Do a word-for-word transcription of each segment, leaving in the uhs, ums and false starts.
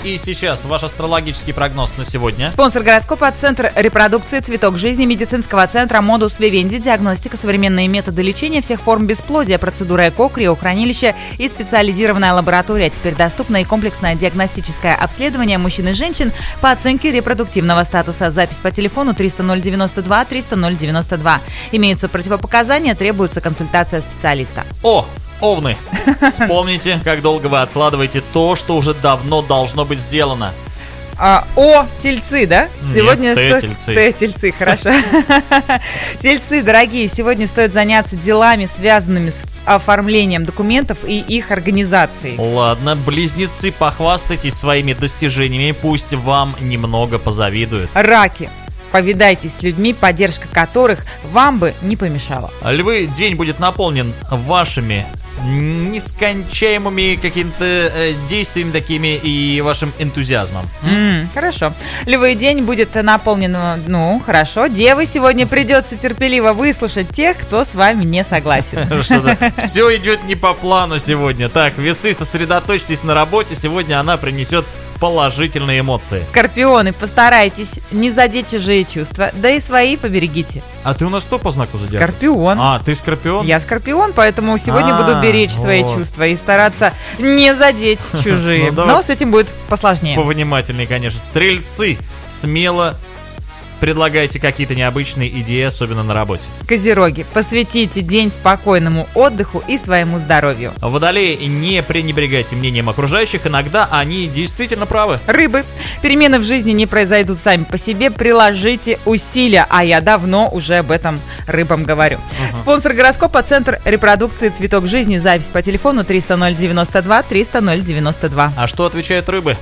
и сейчас ваш астрологический прогноз на сегодня. Спонсор гороскопа – Центр репродукции «Цветок жизни» медицинского центра «Модус Вивенди». Диагностика, современные методы лечения всех форм бесплодия, процедура ЭКО, криохранилище и специализированная лаборатория. Теперь доступно и комплексное диагностическое обследование мужчин и женщин по оценке репродуктивного статуса. Запись по телефону триста ноль девяносто два триста ноль девяносто два. Имеются противопоказания, требуется консультация специалиста. О! Овны, вспомните, как долго вы откладываете то, что уже давно должно быть сделано. А, о, тельцы, да? Сегодня Нет, стоит... Т-тельцы. Т-тельцы, хорошо. Тельцы, дорогие, сегодня стоит заняться делами, связанными с оформлением документов и их организацией. Ладно, близнецы, похвастайтесь своими достижениями, пусть вам немного позавидуют. Раки. Повидайтесь с людьми, поддержка которых вам бы не помешала. Львы, день будет наполнен вашими нескончаемыми какими-то э, действиями такими и вашим энтузиазмом. Mm, хорошо. Львы, день будет наполнен, ну, хорошо. Девы, сегодня придется терпеливо выслушать тех, кто с вами не согласен. Все идет не по плану сегодня. Так, весы, сосредоточьтесь на работе. Сегодня она принесет положительные эмоции. Скорпионы, постарайтесь не задеть чужие чувства, да и свои поберегите. А ты у нас кто по знаку зодиака? Скорпион. А, ты скорпион? Я скорпион, поэтому сегодня А, буду беречь свои вот. чувства и стараться не задеть чужие. Ну, давай. Но с этим будет посложнее. Повнимательнее, конечно. Стрельцы, смело предлагайте какие-то необычные идеи, особенно на работе. Козероги, посвятите день спокойному отдыху и своему здоровью. Водолеи, не пренебрегайте мнением окружающих, иногда они действительно правы. Рыбы, перемены в жизни не произойдут сами по себе, приложите усилия, а я давно уже об этом рыбам говорю. Uh-huh. Спонсор гороскопа – Центр репродукции «Цветок жизни». Запись по телефону триста ноль девяносто два триста ноль девяносто два. А что отвечают рыбы?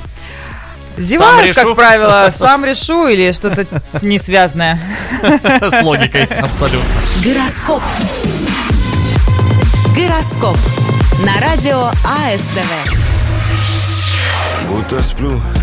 Зевают, как правило, сам решу или что-то не связанное. С логикой, абсолютно. Гороскоп. Гороскоп. На радио АСТВ. Будто сплю,